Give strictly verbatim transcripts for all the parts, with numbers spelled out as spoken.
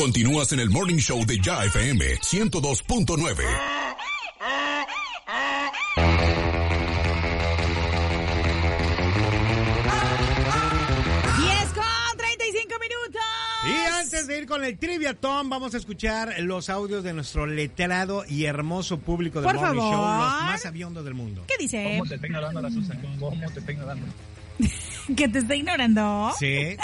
Continúas en el Morning Show de Ya F M ciento dos punto nueve. Y antes de ir con el Trivia Tom, vamos a escuchar los audios de nuestro letrado y hermoso público del Morning Show, los más aviondos del mundo. ¿Qué dice? ¿Cómo te está ignorando la Susan? ¿Cómo te está ignorando? ¿Que te está ignorando? Sí.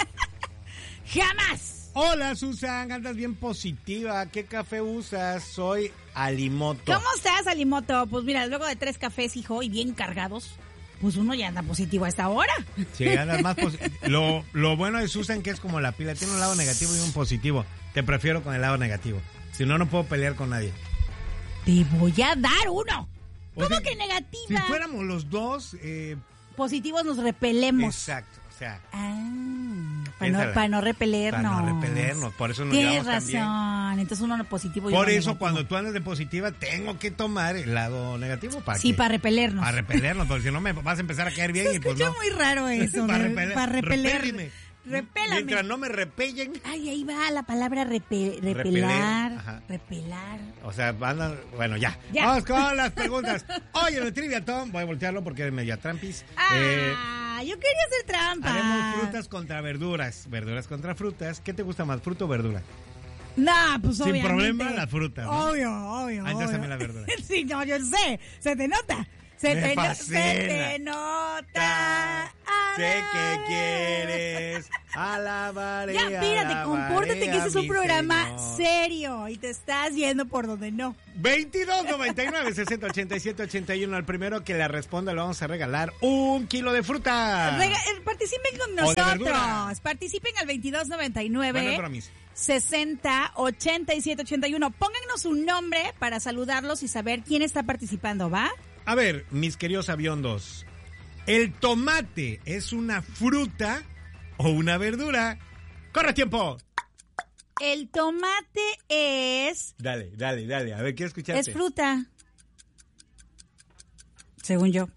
¡Jamás! Hola, Susan, andas bien positiva. ¿Qué café usas? Soy Alimoto. ¿Cómo estás, Alimoto? Pues mira, luego de tres cafés, hijo, y bien cargados, pues uno ya anda positivo a esta hora. Sí, andas más positivo. Lo, lo bueno de Susan que es como la pila, tiene un lado negativo y un positivo. Te prefiero con el lado negativo. Si no, no puedo pelear con nadie. Te voy a dar uno. O ¿Cómo sea, que negativa? Si fuéramos los dos... Eh, positivos nos repelemos. Exacto, o sea... Ah, para no, para no repelernos. Para no repelernos, por eso nos Tienes llevamos razón, tan bien. Entonces uno positivo y Por uno eso negativo. cuando tú andas de positiva tengo que tomar el lado negativo para Sí, que, para repelernos. para repelernos, porque si no me vas a empezar a caer bien. Se y pues escucha no. muy raro eso. para, de- repeler, para repeler. repélime. Repélame. Mientras no me repellen. Ay, ahí va la palabra repe- Repeler, repelar. ajá. Repelar. O sea, andan, bueno, ya. Ya. Vamos con las preguntas. Oye, en el Trivia Tom, voy a voltearlo porque es media trampis. Ah, Eh, yo quería hacer trampa. haremos frutas contra verduras. Verduras contra frutas. ¿Qué te gusta más, fruta o verdura? Nah, pues Sin obviamente. problema la fruta, ¿no? Obvio, obvio. Ah, entonces obvio. también la verdura. Sí, no, yo sé. Se te nota. Se, Me te, no- fascina. se te nota. Sé que quieres alabaré. Ya, espérate, compórtate que ese es un programa serio. serio y te estás yendo por donde no. veintidós noventa y nueve sesenta ochenta y siete ochenta y uno. Al primero que le responda le vamos a regalar un kilo de fruta. Rega- eh, participen con O de verdura. nosotros. Participen al veintidós noventa y nueve Bueno, es bromis. sesenta ochenta y siete ochenta y uno. Pónganos un nombre para saludarlos y saber quién está participando, ¿va? A ver, mis queridos aviondos, ¿el tomate es una fruta o una verdura? ¡Corre tiempo! El tomate es... Dale, dale, dale. A ver, quiero escucharte. Es fruta. Según yo.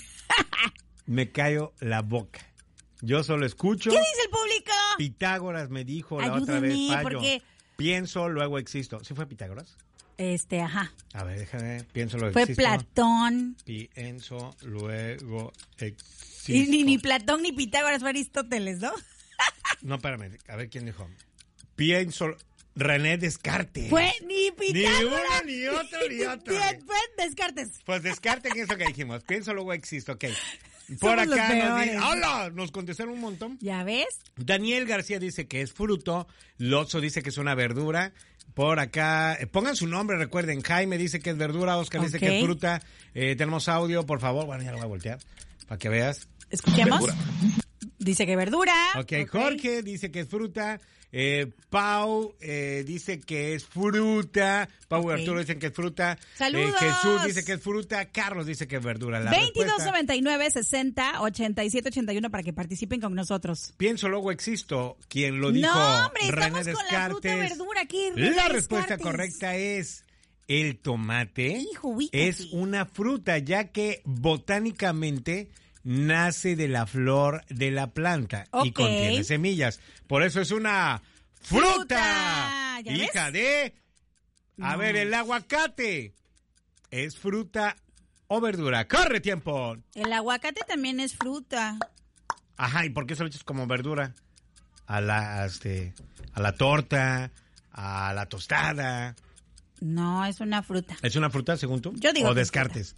Me callo la boca. Yo solo escucho. ¿Qué dice el público? Pitágoras me dijo la otra Ayúdame, vez, Payo. porque- Pienso, luego existo. ¿Sí fue Pitágoras? Este, ajá. A ver, déjame. Pienso, luego Fue existo. Platón. Pienso, luego existo. Y ni, ni Platón ni Pitágoras fue Aristóteles, ¿no? No, espérame. A ver, ¿quién dijo? Pienso, René Descartes. Fue ni Pitágoras. Ni uno, ni otro, ni otro. Bien, fue Descartes. Pues Descartes, ¿qué es lo que dijimos? Pienso, luego existo. Ok. Por Somos los acá nos peores. dice... ¡Hola! Nos contestaron un montón. ¿Ya ves? Daniel García dice que es fruto. Lotso dice que es una verdura. Por acá, eh, pongan su nombre, recuerden. Jaime dice que es verdura. Oscar dice Ok. que es fruta. Eh, tenemos audio, por favor. Bueno, ya lo voy a voltear para que veas. ¿Escuchemos? Verdura. Dice que verdura. Ok, Jorge dice que es fruta. Eh, Pau eh, dice que es fruta. Pau Ok. y Arturo dicen que es fruta. ¡Saludos! Eh, Jesús dice que es fruta. Carlos dice que es verdura. La veintidós respuesta, noventa y nueve sesenta ochenta y siete ochenta y uno para que participen con nosotros. pienso, luego existo. Quien lo dijo, No, hombre, René estamos con la fruta Descartes. verdura aquí. René La respuesta Descartes. correcta es el tomate. Hijo, ubícate. Es una fruta, ya que botánicamente nace de la flor de la planta y Ok. contiene semillas. Por eso es una fruta. Fruta, ¿ya Hija ves? de... A No. ver, el aguacate. ¿Es fruta o verdura? ¡Corre tiempo! El aguacate también es fruta. Ajá, ¿y por qué se lo echas como verdura? A la, este, a la torta, a la tostada. No, es una fruta. ¿Es una fruta, según tú? Yo digo ¿O que es Descartes?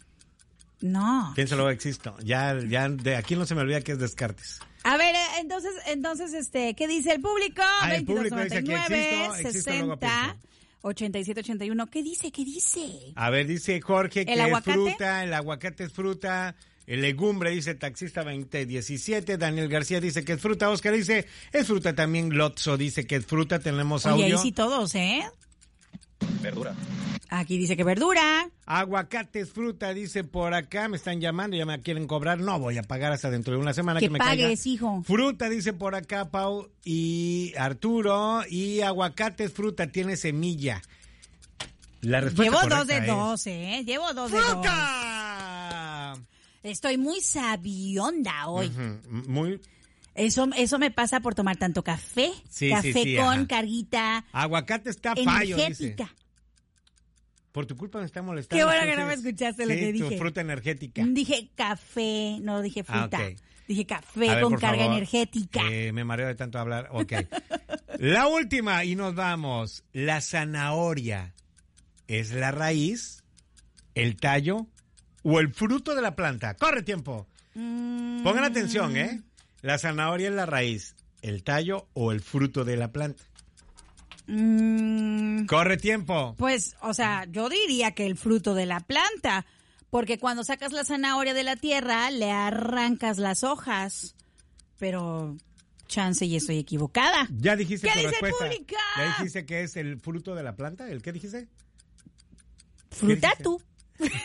No. Piénsalo, existo. Ya, ya, de aquí no se me olvida que es Descartes. A ver, eh, entonces, entonces, este, ¿qué dice el público? Ah, el público dice que veintidós noventa y nueve, existo, existo, luego sesenta pienso. ochenta y siete ochenta y uno. ¿Qué dice? ¿Qué dice? A ver, dice Jorge que ¿El es aguacate? fruta, el aguacate es fruta, el legumbre dice taxista veinte diecisiete, Daniel García dice que es fruta, Oscar dice es fruta también, Lotso dice que es fruta, tenemos Oye, audio. ahí sí todos, ¿eh? Verdura. Aquí dice que verdura. Aguacate es fruta, dice por acá, me están llamando, ya me quieren cobrar, no voy a pagar hasta dentro de una semana que, Que me pagues, caiga. hijo. Fruta, dice por acá Pau y Arturo, y aguacate es fruta, tiene semilla. La respuesta Llevo dos de correcta es dos, ¿eh? Llevo dos de dos. ¡Fruta! Estoy muy sabionda hoy. Ujú, muy... Eso, eso me pasa por tomar tanto café. Sí, café sí, sí, con ajá. carguita Aguacate está fallo, dice. energética. Por tu culpa me está molestando. Qué bueno que no entonces, me escuchaste lo sí, que tu dije. fruta energética. Dije café, no dije fruta. Ah, ok. Dije café A ver, con por carga favor, energética. eh, me mareo de tanto hablar. Ok. La última y nos vamos. La zanahoria es la raíz, el tallo o el fruto de la planta. ¡Corre tiempo! Mm. Pongan atención, ¿eh? La zanahoria es la raíz, el tallo o el fruto de la planta. Mm, ¡Corre tiempo! pues, o sea, yo diría que el fruto de la planta, porque cuando sacas la zanahoria de la tierra, le arrancas las hojas. Pero, chance y estoy equivocada. Ya dijiste ¿Qué tu dice el respuesta. público? Ya dijiste que es el fruto de la planta. ¿El qué dijiste? Fruta ¿Qué tú.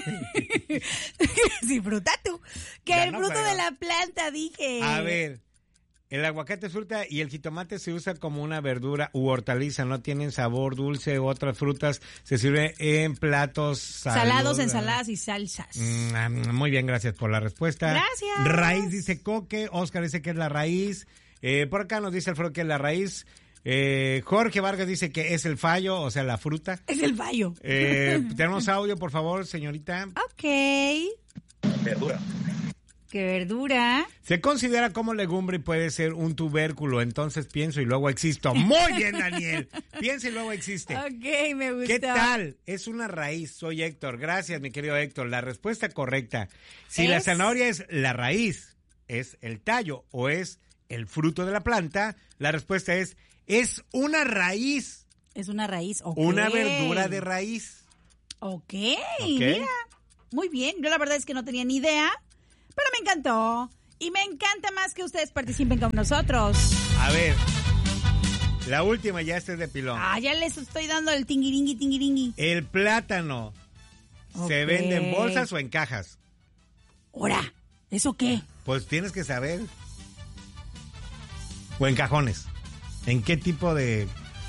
Sí, fruta tú. Que Ya el no fruto juego. de la planta, dije. A ver, el aguacate es fruta y el jitomate se usa como una verdura u hortaliza. No tienen sabor dulce. Otras frutas se sirven en platos Salados, salud- ensaladas y salsas. Mm, muy bien, gracias por la respuesta. Gracias. Raíz dice coque. Oscar dice que es la raíz. Eh, por acá nos dice Alfredo que es la raíz. Eh, Jorge Vargas dice que es el fallo, o sea, la fruta. Es el fallo. Eh, tenemos audio, por favor, señorita. Ok. Verdura. ¿Qué verdura? Se considera como legumbre y puede ser un tubérculo, entonces pienso y luego existo. Muy bien, Daniel. Piensa y luego existe. Ok, me gustó. ¿Qué tal? Es una raíz. Soy Héctor. Gracias, mi querido Héctor. La respuesta correcta. Si la Es- zanahoria es la raíz, es el tallo o es el fruto de la planta, la respuesta es es una raíz, Es una raíz. Ok. una verdura de raíz. Ok, Ok. mira. Muy bien. Yo la verdad es que no tenía ni idea, pero me encantó. Y me encanta más que ustedes participen con nosotros. A ver, la última ya este es de pilón. Ah, ya les estoy dando el tingiringui, tingiringui. El plátano se Ok. vende en bolsas o en cajas. Ahora, ¿eso qué? Pues tienes que saber. O en cajones. ¿En qué tipo de...?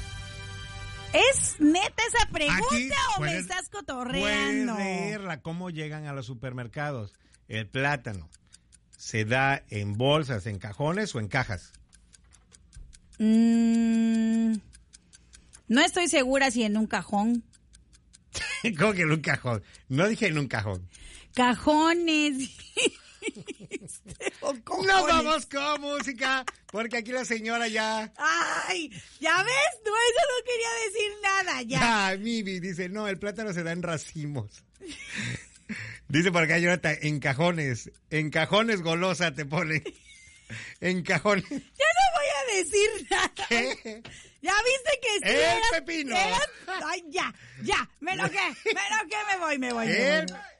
¿Es neta esa pregunta Aquí o me puedes- estás Puedes cotorreando? leerla, cómo llegan a los supermercados. El plátano se da en bolsas, en cajones o en cajas. Mm, no estoy segura si en un cajón. ¿Cómo que en un cajón? No dije en un cajón. Cajones. O Nos cojones. vamos con música, porque aquí la señora ya... Ay, ya ves, no, eso no quería decir nada, ya. Ya, Mimi dice, no, el plátano se da en racimos. Dice por acá Jonathan, en cajones. En cajones golosa te ponen. En cajones. Ya no voy a decir nada. ¿Qué? Ya viste que sí. El eras- pepino. eras- Ay, ya, ya, me enojé, me enojé, me voy, me voy, me voy, El me voy.